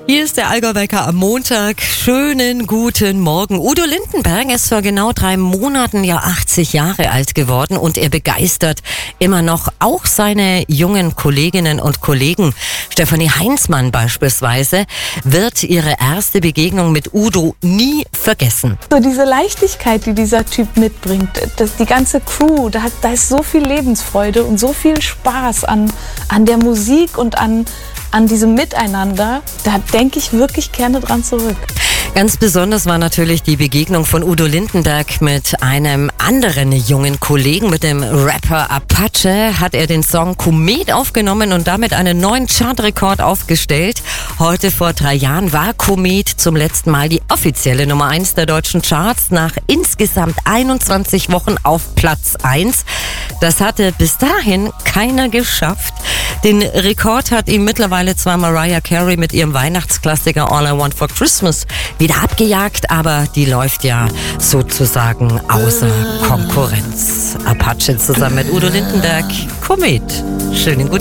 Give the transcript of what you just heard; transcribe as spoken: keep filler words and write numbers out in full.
Hier ist der Allgäu-Wecker am Montag. Schönen guten Morgen. Udo Lindenberg ist vor genau drei Monaten ja achtzig Jahre alt geworden und er begeistert immer noch auch seine jungen Kolleginnen und Kollegen. Stefanie Heinzmann beispielsweise wird ihre erste Begegnung mit Udo nie vergessen. So diese Leichtigkeit, die dieser Typ mitbringt, das, die ganze Crew, da, hat, da ist so viel Lebensfreude und so viel Spaß an, an der Musik und an an diesem Miteinander, da denke ich wirklich gerne dran zurück. Ganz besonders war natürlich die Begegnung von Udo Lindenberg mit einem anderen jungen Kollegen, mit dem Rapper Apache. Hat er den Song Komet aufgenommen und damit einen neuen Chartrekord aufgestellt. Heute vor drei Jahren war Komet zum letzten Mal die offizielle Nummer eins der deutschen Charts, nach insgesamt einundzwanzig Wochen auf Platz eins. Das hatte bis dahin keiner geschafft. Den Rekord hat ihm mittlerweile zwar Mariah Carey mit ihrem Weihnachtsklassiker All I Want for Christmas wieder abgejagt, aber die läuft ja sozusagen außer Konkurrenz. Apache zusammen mit Udo Lindenberg, Komet. Schönen guten